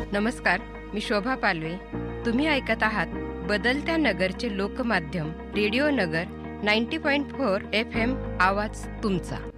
नमस्कार, मी शोभा पालवे. तुम्ही ऐकत आहात बदलत्या नगरचे लोकमाध्यम रेडिओ नगर 90.4 FM. आवाज तुमचा.